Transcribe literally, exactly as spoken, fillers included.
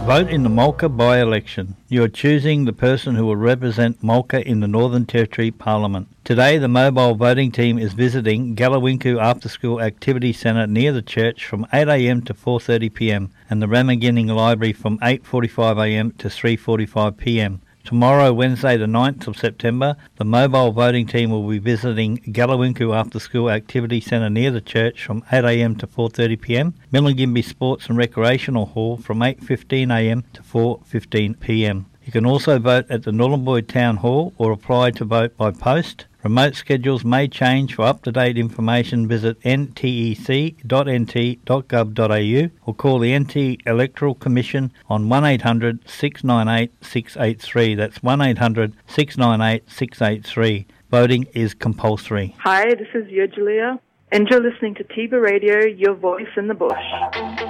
Vote in the Mulka by-election. You are choosing the person who will represent Mulka in the Northern Territory Parliament. Today, the mobile voting team is visiting Galawinku After School Activity Centre near the church from eight a m to four thirty p m and the Ramaginning Library from eight forty-five a m to three forty-five p m. Tomorrow, Wednesday the ninth of September, the mobile voting team will be visiting Galawinku After School Activity Centre near the church from eight a m to four thirty p m, Milingimbi Sports and Recreational Hall from eight fifteen a m to four fifteen p m. You can also vote at the Nhulunbuy Town Hall or apply to vote by post. Remote schedules may change. For up-to-date information, visit n t e c dot n t dot gov dot a u or call the N T Electoral Commission on one eight hundred six nine eight six eight three. That's one eight hundred six nine eight six eight three. Voting is compulsory. Hi, this is Julia, and you're listening to Tiba Radio, your voice in the bush.